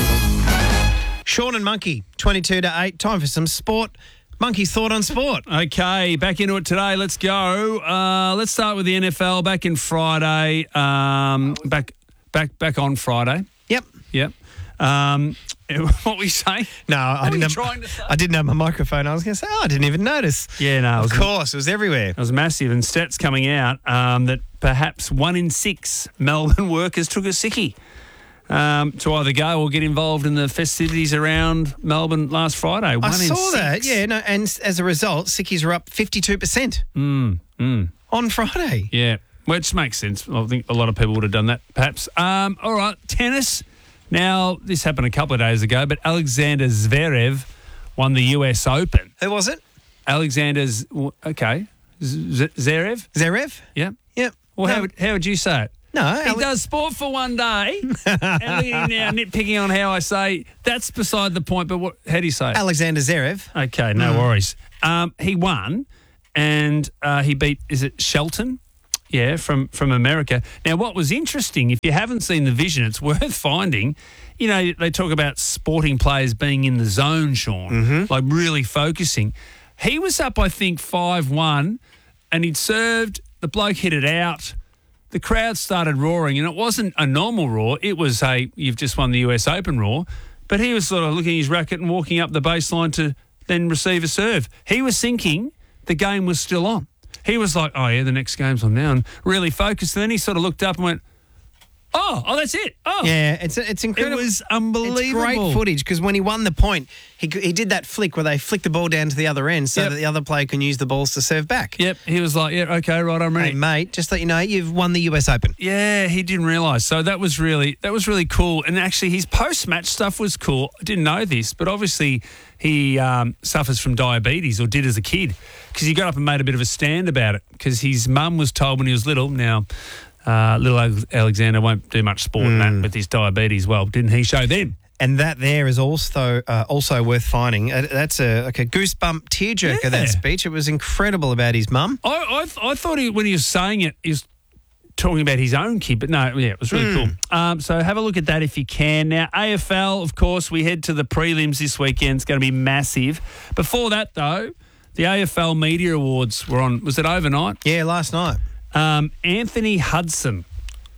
Sean and Monkey, 22 to 8. Time for some sport. Monkey's thought on sport. Okay, back into it today. Let's go. Let's start with the NFL. Back in Friday. Back on Friday. Yep. What were you saying? No, I didn't have my microphone. I was going to say, I didn't even notice. Yeah, no. Of course, it was everywhere. It was massive. And stats coming out that perhaps 1 in 6 Melbourne workers took a sickie to either go or get involved in the festivities around Melbourne last Friday. I saw that, yeah. No, and as a result, sickies are up 52% on Friday. Yeah, which makes sense. I think a lot of people would have done that, perhaps. All right, tennis. Now, this happened a couple of days ago, but Alexander Zverev won the US Open. Who was it? Zverev? Zverev? Yeah. Yep. Well, how would you say it? No. He does sport for one day, and look at him now nitpicking on how I say. That's beside the point, but how do you say it? Alexander Zverev. Okay, no worries. He won, and he beat, is it Shelton? Yeah, from America. Now, what was interesting, if you haven't seen the vision, it's worth finding. You know, they talk about sporting players being in the zone, Sean, like really focusing. He was up, I think, 5-1, and he'd served. The bloke hit it out. The crowd started roaring, and it wasn't a normal roar. It was a, you've just won the US Open roar. But he was sort of looking at his racket and walking up the baseline to then receive a serve. He was thinking the game was still on. He was like, oh, yeah, the next game's on now, and really focused. And then he sort of looked up and went, oh, that's it. Oh. Yeah, it's incredible. It was unbelievable. It's great footage because when he won the point, he did that flick where they flicked the ball down to the other end so that the other player can use the balls to serve back. Yep, he was like, yeah, okay, right, I'm ready. Hey, mate, just let you know, you've won the US Open. Yeah, he didn't realise. So that was really cool. And actually, his post-match stuff was cool. I didn't know this, but obviously he suffers from diabetes, or did as a kid, because he got up and made a bit of a stand about it because his mum was told when he was little, now little Alexander won't do much sport and that with his diabetes. Well, didn't he show them? And that there is also worth finding. That's a goosebump tearjerker, that speech. It was incredible about his mum. I thought when he was saying it, he was talking about his own kid, but no, yeah, it was really cool. So have a look at that if you can. Now, AFL, of course, we head to the prelims this weekend. It's going to be massive. Before that, though, the AFL Media Awards were on, was it overnight? Yeah, last night. Anthony Hudson.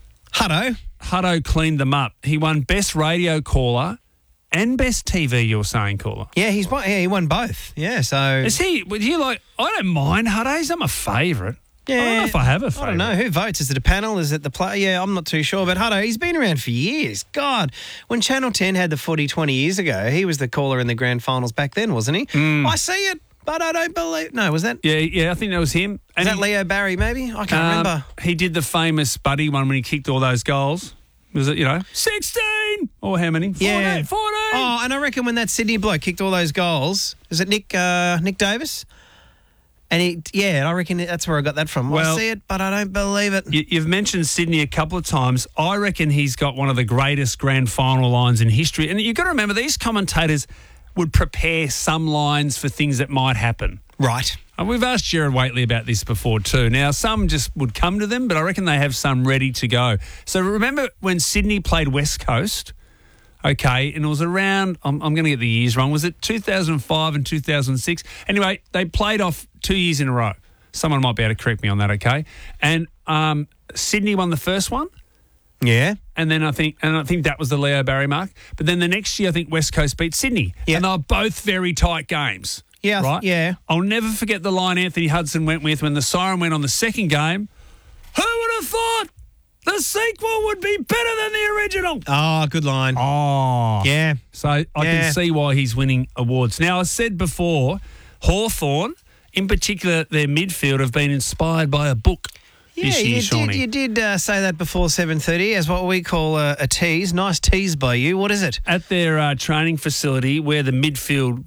Hutto cleaned them up. He won Best Radio Caller and Best TV, you were saying, caller. Yeah, he won both. Yeah, so... Would you like... I don't mind Hutto. He's not my favourite. Yeah. I don't know if I have a favourite. I don't know. Who votes? Is it a panel? Is it the player? Yeah, I'm not too sure. But Hutto, he's been around for years. God, when Channel 10 had the footy 20 years ago, he was the caller in the grand finals back then, wasn't he? I see it, but I don't believe... No, was that... Yeah, I think that was him. Was that Leo Barry, maybe? I can't remember. He did the famous Buddy one when he kicked all those goals. Was it, 16? Or how many? 14. Yeah. 14. Oh, and I reckon when that Sydney bloke kicked all those goals, is it Nick Davis? And I reckon that's where I got that from. Well, I see it, but I don't believe it. You've mentioned Sydney a couple of times. I reckon he's got one of the greatest grand final lines in history. And you've got to remember, these commentators would prepare some lines for things that might happen. Right. And we've asked Jared Waitley about this before too. Now, some just would come to them, but I reckon they have some ready to go. So remember when Sydney played West Coast? Okay, and it was around, I'm going to get the years wrong, was it 2005 and 2006? Anyway, they played off 2 years in a row. Someone might be able to correct me on that, okay? And Sydney won the first one. Yeah. And then I think that was the Leo Barry mark. But then the next year, I think West Coast beat Sydney. Yeah. And they were both very tight games. Yeah. Right? Yeah. I'll never forget the line Anthony Hudson went with when the siren went on the second game. Who would have thought the sequel would be better than the original? Oh, good line. Oh. Yeah. So I can see why he's winning awards. Now, I said before, Hawthorn, in particular, their midfield have been inspired by a book. Yeah, you did say that before 7:30 as what we call a tease. Nice tease by you. What is it? At their training facility where the midfield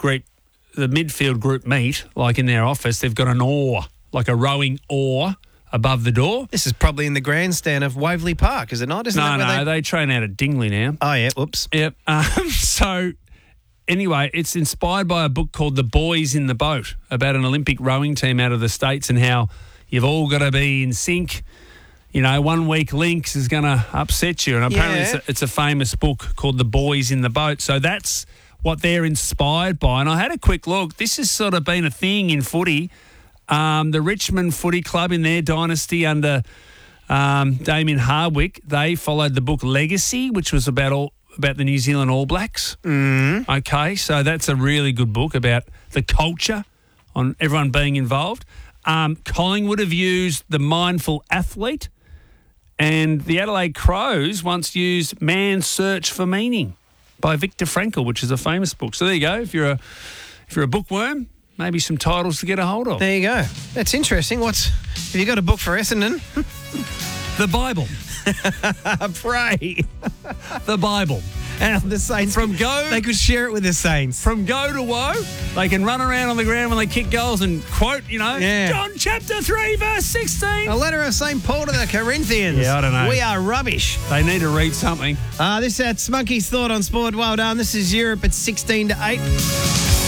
group meet, like in their office, they've got an oar, like a rowing oar above the door. This is probably in the grandstand of Waverley Park, is it not? No, they train out at Dingley now. Oh, yeah, whoops. Yep. So... Anyway, it's inspired by a book called The Boys in the Boat about an Olympic rowing team out of the States and how you've all got to be in sync. you know, 1 week links is going to upset you. And apparently Yeah. it's a famous book called The Boys in the Boat. So that's what they're inspired by. And I had a quick look. This has sort of been a thing in footy. The Richmond Footy Club in their dynasty under Damien Hardwick, they followed the book Legacy, which was about the New Zealand All Blacks. Okay, so that's a really good book about the culture on everyone being involved. Collingwood have used The Mindful Athlete, and the Adelaide Crows once used Man's Search for Meaning by Viktor Frankl, which is a famous book. So there you go. If you're a bookworm, maybe some titles to get a hold of. There you go. That's interesting. Have you got a book for Essendon? The Bible. Pray. The Bible. And the Saints. They could share it with the Saints. From go to woe, they can run around on the ground when they kick goals and quote, Yeah. John chapter 3, verse 16. A letter of St. Paul to the Corinthians. Yeah, I don't know. We are rubbish. They need to read something. That's Monkey's Thought on Sport. Well done. This is Europe at 16 to 8.